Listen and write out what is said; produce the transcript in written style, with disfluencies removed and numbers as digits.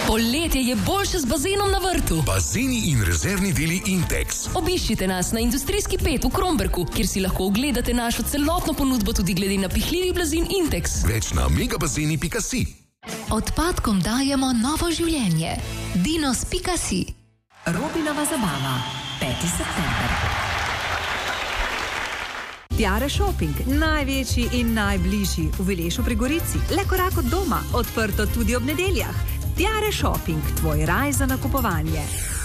Poletje je boljše z bazenom na vrtu. Bazeni in rezervni deli Intex. Obiščite nas na Industrijski 5 v Kromberku, kjer si lahko ogledate našo celotno ponudbo tudi glede napihljivih blazin Intex. Več na megabazeni.si. Odpadkom dajemo novo življenje. Dinos.si. Robinova zabava. 5. september. Tiare Shopping, največji in najbližji v Vilešu pri Gorici. Le korak od doma, odprto tudi ob nedeljah. Tiare Shopping, tvoj raj za nakupovanje.